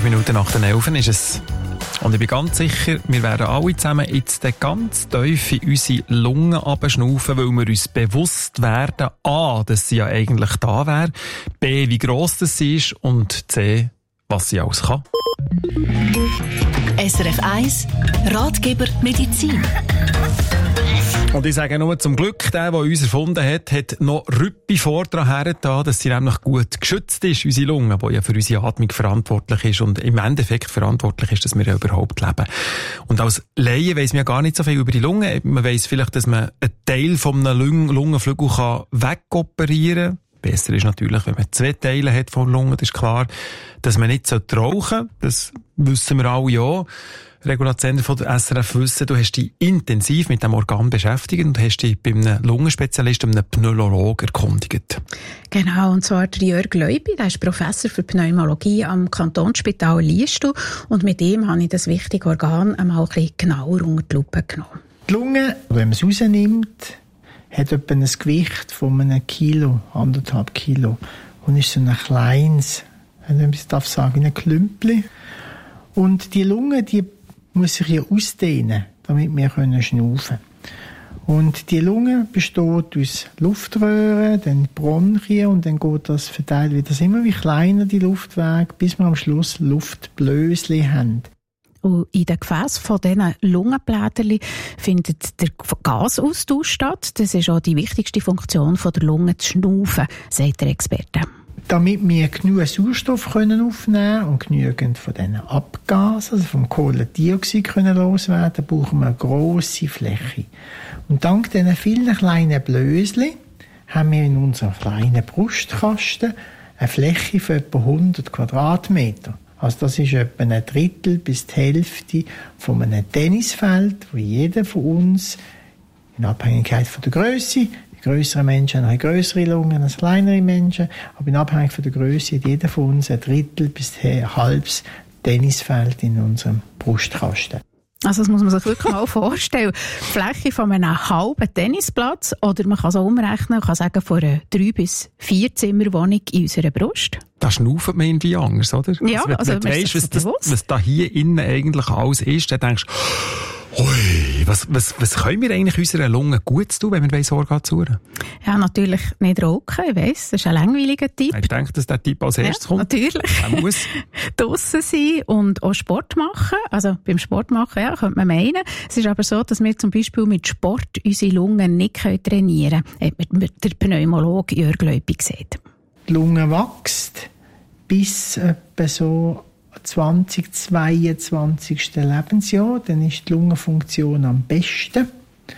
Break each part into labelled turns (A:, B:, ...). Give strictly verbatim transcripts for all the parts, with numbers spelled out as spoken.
A: Minuten nach den elf ist es. Und ich bin ganz sicher, wir werden alle zusammen jetzt ganz tief in unsere Lungen abschnaufen, weil wir uns bewusst werden, A, dass sie ja eigentlich da wäre, B, wie gross das sie ist und C, was sie alles kann.
B: S R F eins Ratgeber Medizin.
A: Und ich sage nur, zum Glück, der, der uns erfunden hat, hat noch Rüppi vordran hergetan, dass sie nämlich gut geschützt ist, unsere Lunge, die ja für unsere Atmung verantwortlich ist und im Endeffekt verantwortlich ist, dass wir ja überhaupt leben. Und als Laie weiss man ja gar nicht so viel über die Lunge. Man weiss vielleicht, dass man einen Teil von einem Lung- Lungenflügel kann wegoperieren kann. Besser ist natürlich, wenn man zwei Teile hat von der Lunge, das ist klar, dass man nicht rauchen sollte. Das wissen wir alle ja. Regula Zender von der S R F wissen, du hast dich intensiv mit dem Organ beschäftigt und hast dich bei einem Lungenspezialisten, einem Pneumologen erkundigt.
C: Genau, und zwar der Jörg Leupi, der ist Professor für Pneumologie am Kantonsspital Liestal und mit ihm habe ich das wichtige Organ einmal ein bisschen genauer unter die Lupe genommen.
D: Die Lunge, wenn man es rausnimmt, hat etwa ein Gewicht von einem Kilo, anderthalb Kilo und ist so ein kleines, wenn ich das sagen darf, ein Klümpchen. Und die Lunge, die muss sich ja ausdehnen, damit wir können schnaufen. Und die Lunge besteht aus Luftröhren, dann Bronchien und dann geht das verteilt wieder immer wie kleiner die Luftwege, bis wir am Schluss Luftblöschen haben.
C: Und in den Gefäßen von diesen Lungenblättern findet der Gasaustausch statt. Das ist auch die wichtigste Funktion der Lunge, zu schnaufen, sagt der Experte.
D: Damit wir genug Sauerstoff können aufnehmen und genügend von diesen Abgasen, also vom Kohlendioxid können loswerden, brauchen wir eine grosse Fläche. Und dank diesen vielen kleinen Blöschen haben wir in unserem kleinen Brustkasten eine Fläche von etwa hundert Quadratmeter. Also das ist etwa ein Drittel bis die Hälfte von einem Tennisfeld, wo jeder von uns in Abhängigkeit von der Grösse, grössere Menschen haben grössere Lungen als kleinere Menschen, aber in Abhängigkeit von der Grösse hat jeder von uns ein Drittel bis ein halbes Tennisfeld in unserem Brustkasten.
C: Also das muss man sich wirklich mal vorstellen. Die Fläche von einem halben Tennisplatz oder man kann es auch umrechnen, kann sagen von einer drei bis vier Zimmerwohnung in unserer Brust.
A: Da schnauft man irgendwie anders, oder?
C: Ja,
A: also, wenn,
C: also
A: wenn du weißt, was, das,
C: bewusst.
A: was da hier innen eigentlich alles ist, dann denkst du, ui, was, was, was können wir eigentlich unserer Lunge gut tun, wenn wir Sorge suchen?
C: Ja, natürlich nicht rauchen, ich weiss, das ist ein langweiliger Tipp.
A: Ich denke, dass der Tipp als erstes
C: ja,
A: kommt.
C: Natürlich.
A: Er muss.
C: Draussen sein und auch Sport machen. Also beim Sport machen, ja, könnte man meinen. Es ist aber so, dass wir zum Beispiel mit Sport unsere Lungen nicht trainieren können, hat mir der Pneumologe Jörg Leupi gesagt.
D: Die Lunge wächst bis etwa so zwanzig, zweiundzwanzig Lebensjahr, dann ist die Lungenfunktion am besten.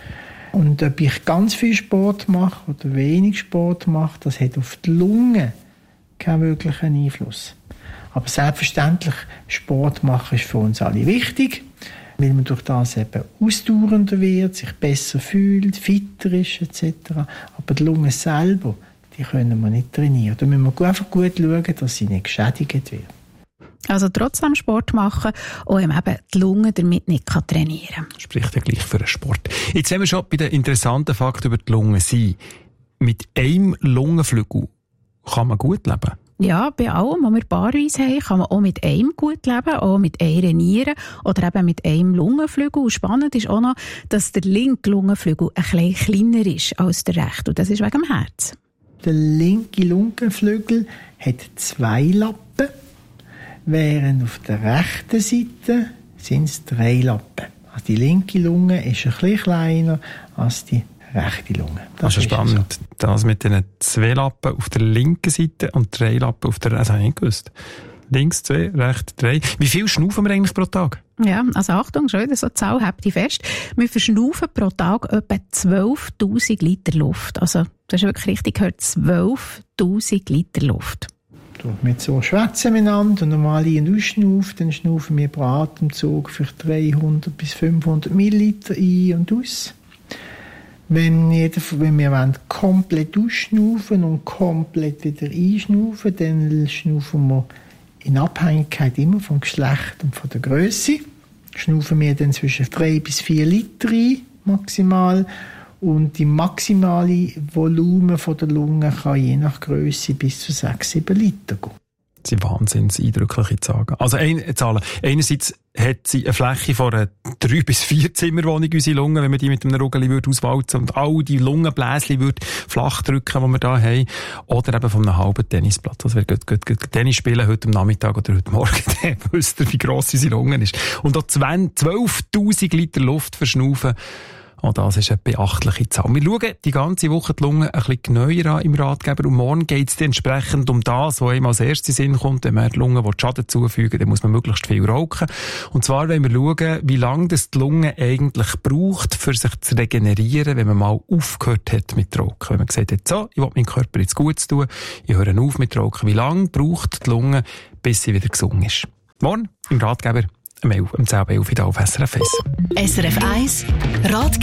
D: Und ob ich ganz viel Sport mache oder wenig Sport mache, das hat auf die Lunge keinen wirklichen Einfluss. Aber selbstverständlich, Sport machen ist für uns alle wichtig, weil man durch das eben ausdauernder wird, sich besser fühlt, fitter ist et cetera. Aber die Lunge selber, die können wir nicht trainieren. Da müssen wir einfach gut schauen, dass sie nicht geschädigt wird.
C: Also trotzdem Sport machen und eben die Lunge damit nicht trainieren kann.
A: Spricht ja gleich für den Sport. Jetzt haben wir schon bei den interessanten Fakten über die Lunge sein. Mit einem Lungenflügel kann man gut leben.
C: Ja, bei allem, was wir paarweise haben, kann man auch mit einem gut leben, auch mit einer Niere oder eben mit einem Lungenflügel. Und spannend ist auch noch, dass der linke Lungenflügel ein bisschen kleiner ist als der rechte. Und das ist wegen dem Herz.
D: Der linke Lungenflügel hat zwei Lappen, während auf der rechten Seite sind es drei Lappen. Also die linke Lunge ist ein bisschen kleiner als die rechte Lunge.
A: Das, das ist spannend. So. Das mit den zwei Lappen auf der linken Seite und drei Lappen auf der rechten Seite. Das habe ich nicht gewusst. Links zwei, rechts drei. Wie viel schnaufen wir eigentlich pro Tag?
C: Ja, also Achtung, schon wieder so eine Zahl, habt ihr fest. Wir verschnaufen pro Tag etwa zwölftausend Liter Luft. Also, das ist wirklich richtig gehört, zwölftausend Liter Luft.
D: Mit so schwätzen miteinander und normal ein- und ausschnaufen, dann schnaufen wir pro Atemzug für dreihundert bis fünfhundert Milliliter ein und aus. Wenn, jeder, wenn wir wollen, komplett ausschnaufen und komplett wieder einschnaufen, dann schnaufen wir in Abhängigkeit immer vom Geschlecht und von der Grösse. Schnaufen wir dann zwischen drei bis vier Liter ein, maximal. Und die maximale Volumen von der Lunge kann je nach Grösse bis zu sechs bis sieben Liter gehen.
A: Das sind wahnsinns eindrückliche Zahlen. Also, ein, Zahlen. Einerseits hat sie eine Fläche von einer drei bis vier Zimmerwohnung, unsere Lungen, wenn man die mit einem Rugeli würde auswalzen und all die Lungenbläschen würde flach drücken, die wir da haben. Oder eben von einem halben Tennisplatz. Also, wer geht, geht, geht Tennis spielen heute am Nachmittag oder heute Morgen, der wüsste, wie gross unsere Lungen ist. Und auch zwölftausend Liter Luft verschnaufen. Oh, das ist eine beachtliche Zahl. Wir schauen die ganze Woche die Lungen ein bisschen genauer an im Ratgeber und morgen geht es entsprechend um das, was einem als erstes in den Sinn kommt. Wenn man die Lungen Schaden zufügen will, dann muss man möglichst viel rauchen. Und zwar wollen wir schauen, wie lange das die Lunge eigentlich braucht, für sich zu regenerieren, wenn man mal aufgehört hat mit Rauchen. Wenn man gesagt hat, so, ich will meinem Körper jetzt gut tun, ich höre auf mit Rauchen. Wie lange braucht die Lunge, bis sie wieder gesund ist? Morgen im Ratgeber um zehn Uhr elf auf S R F eins.
B: S R F eins Ratgeber